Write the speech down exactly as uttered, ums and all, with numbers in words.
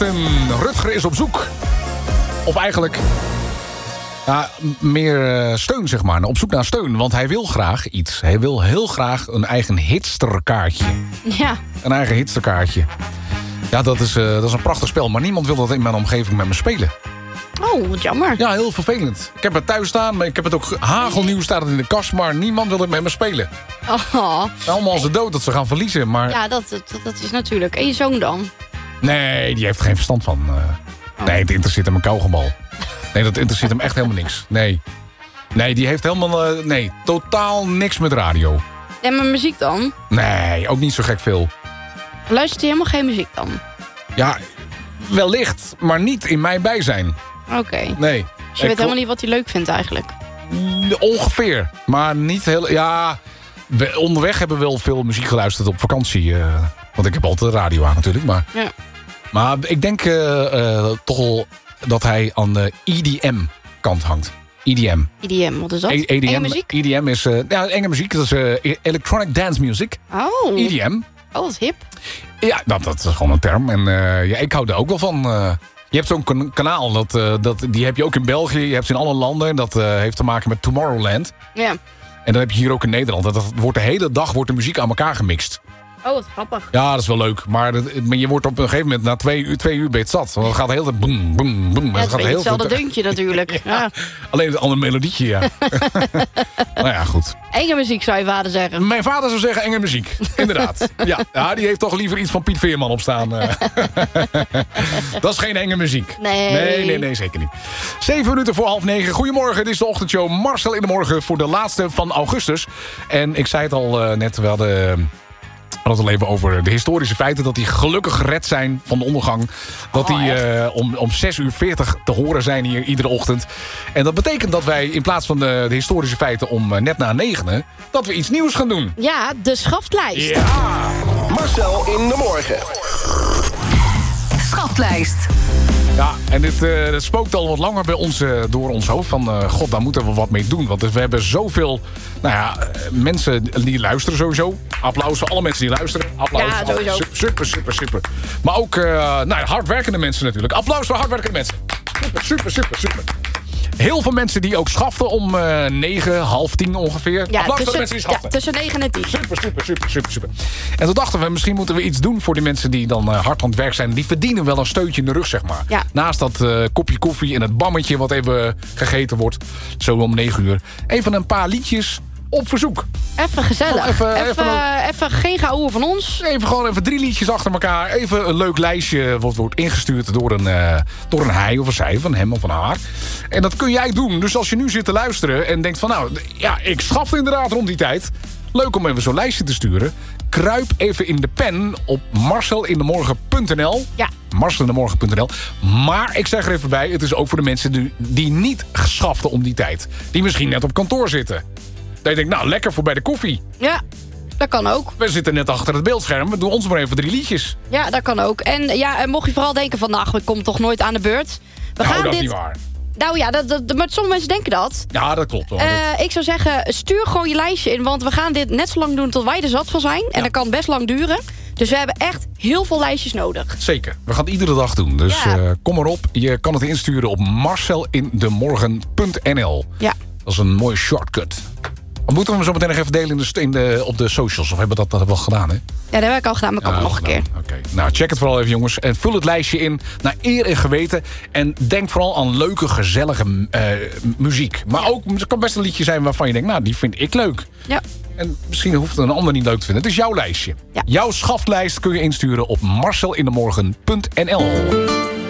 berichten. Rutger is op zoek. Of eigenlijk... Ja, meer uh, steun, zeg maar. Op zoek naar steun, want hij wil graag iets. Hij wil heel graag een eigen hitsterkaartje. Ja. Een eigen hitsterkaartje. Ja, dat is, uh, dat is een prachtig spel. Maar niemand wil dat in mijn omgeving met me spelen. Oh, wat jammer. Ja, heel vervelend. Ik heb het thuis staan, maar ik heb het ook hagelnieuw staat het in de kast. Maar niemand wil het met me spelen. Oh. Allemaal als de dood dat ze gaan verliezen. Maar... Ja, dat, dat, dat is natuurlijk. En je zoon dan? Nee, die heeft er geen verstand van. Uh, oh. Nee, het interesseert hem een kauwgombal. Nee, dat interesseert hem echt helemaal niks. Nee. Nee, die heeft helemaal... Uh, nee, totaal niks met radio. En met muziek dan? Nee, ook niet zo gek veel. Luistert hij helemaal geen muziek dan? Ja, wellicht, maar niet in mijn bijzijn. Oké. Okay. Nee. Dus je weet helemaal niet wat hij leuk vindt eigenlijk? Ongeveer, maar niet heel... Ja, we, onderweg hebben we wel veel muziek geluisterd op vakantie. Uh, want ik heb altijd de radio aan natuurlijk, maar... Ja. Maar ik denk uh, uh, toch wel dat hij aan de E D M-kant hangt. E D M. E D M, wat is dat? E D M, enge muziek? E D M is... Uh, ja, enge muziek. Dat is uh, electronic dance music. Oh. E D M. Oh, wat hip. Ja, dat, dat is gewoon een term. En uh, ja, ik hou er ook wel van. Uh, je hebt zo'n kan- kanaal, dat, uh, dat, die heb je ook in België. Je hebt ze in alle landen. En dat uh, heeft te maken met Tomorrowland. Ja. En dan heb je hier ook in Nederland. Dat, dat wordt de hele dag wordt de muziek aan elkaar gemixt. Oh, wat grappig. Ja, dat is wel leuk. Maar, dat, maar je wordt op een gegeven moment na twee uur, twee uur ben je het zat. Want het gaat de hele tijd boem, boem, boem. Ja, het is hetzelfde tijd... deuntje natuurlijk. Ja. Ja. Alleen het andere melodietje, ja. Nou ja, goed. Enge muziek zou je vader zeggen. Mijn vader zou zeggen enge muziek. Inderdaad. Ja, ja, die heeft toch liever iets van Piet Veerman op staan. Dat is geen enge muziek. Nee. Nee, nee, nee, zeker niet. Zeven minuten voor half negen. Goedemorgen, dit is de ochtendshow Marcel in de Morgen voor de laatste van augustus. En ik zei het al uh, net, wel de... We hadden het al even over de historische feiten. Dat die gelukkig gered zijn van de ondergang. Dat oh, die uh, om, om zes uur veertig te horen zijn hier iedere ochtend. En dat betekent dat wij in plaats van de, de historische feiten om uh, net na negenen... dat we iets nieuws gaan doen. Ja, de schaftlijst. Ja. Marcel in de Morgen. Schaftlijst. Ja, en dit, uh, dit spookt al wat langer bij ons uh, door ons hoofd. Van, uh, god, daar moeten we wat mee doen. Want we hebben zoveel nou ja, uh, mensen die luisteren sowieso. Applaus voor alle mensen die luisteren. Applaus. Ja, sowieso. Super, super, super, super. Maar ook uh, nou ja, hardwerkende mensen natuurlijk. Applaus voor hardwerkende mensen. Super, super, super, super. Heel veel mensen die ook schaften om uh, negen, half tien ongeveer. Ja, Applaus tussen, voor de mensen die schaften. Ja, tussen negen en tien. Super, super, super, super, super. En toen dachten we, misschien moeten we iets doen voor die mensen die dan uh, hard aan het werk zijn. Die verdienen wel een steuntje in de rug, zeg maar. Ja. Naast dat uh, kopje koffie en het bammetje wat even gegeten wordt. Zo om negen uur. Even een paar liedjes op verzoek. Even gezellig. Even, even, even, even, even geen geouwe van ons. Even gewoon even drie liedjes achter elkaar. Even een leuk lijstje wat wordt ingestuurd door een, uh, door een hij of een zij, van hem of van haar. En dat kun jij doen. Dus als je nu zit te luisteren en denkt van nou, ja, ik schaf inderdaad rond die tijd. Leuk om even zo'n lijstje te sturen. Kruip even in de pen op marcelindemorgen punt n l. Ja. marcelindemorgen punt n l. Maar ik zeg er even bij, het is ook voor de mensen die, die niet schaften om die tijd. Die misschien net op kantoor zitten. Dat je denkt, nou, lekker voor bij de koffie. Ja, dat kan ook. We zitten net achter het beeldscherm. We doen ons maar even drie liedjes. Ja, dat kan ook. En ja, en mocht je vooral denken van, nou, ik kom toch nooit aan de beurt. We nou, gaan dat dit... is niet waar. Nou ja, dat, dat, maar sommige mensen denken dat. Ja, dat klopt. Hoor. Uh, ik zou zeggen, stuur gewoon je lijstje in. Want we gaan dit net zo lang doen tot wij er zat van zijn. En ja. dat kan best lang duren. Dus we hebben echt heel veel lijstjes nodig. Zeker. We gaan het iedere dag doen. Dus ja. uh, kom erop. Je kan het insturen op marcelindemorgen punt n l. Ja. Dat is een mooie shortcut. Moeten we hem zo meteen nog even delen in de, in de, op de socials? Of hebben we dat, dat wel gedaan, hè? Ja, dat heb ik al gedaan, maar kan ja, nog een keer. Oké, okay. Nou, check het vooral even, jongens. En vul het lijstje in naar eer en geweten. En denk vooral aan leuke, gezellige uh, muziek. Maar ook, het kan best een liedje zijn waarvan je denkt, nou, die vind ik leuk. Ja. En misschien hoeft het een ander niet leuk te vinden. Het is jouw lijstje. Ja. Jouw schaftlijst kun je insturen op marcelindemorgen punt n l.